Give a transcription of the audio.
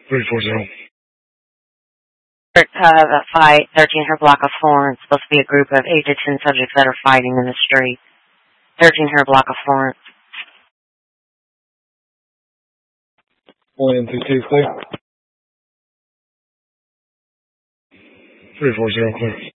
340. A fight, 1300 block of Florence. Supposed to be a group of 8 to 10 subjects that are fighting in the street. 1300 block of Florence. 1 MCT clear. 340 clear.